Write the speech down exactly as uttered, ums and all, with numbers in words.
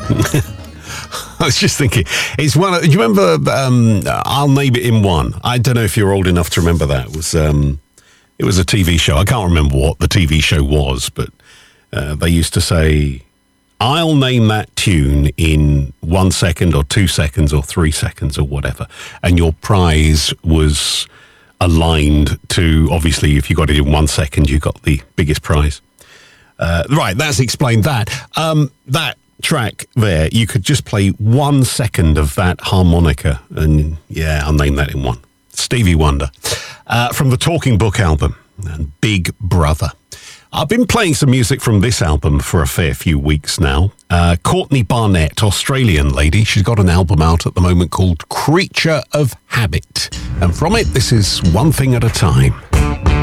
I was just thinking, it's one. Of, do you remember um, I'll Name It in One? I don't know if you're old enough to remember that. It was, um, it was a T V show. I can't remember what the T V show was, but uh, they used to say, I'll name that tune in one second or two seconds or three seconds or whatever. And your prize was aligned to, obviously, if you got it in one second, you got the biggest prize. Uh, right, that's explained that. Um, that track there, you could just play one second of that harmonica, and yeah, I'll name that in one. Stevie Wonder, uh, from the Talking Book album, and Big Brother. I've been playing some music from this album for a fair few weeks now. Uh, Courtney Barnett, Australian lady, she's got an album out at the moment called Creature of Habit, and from it, this is One Thing at a Time.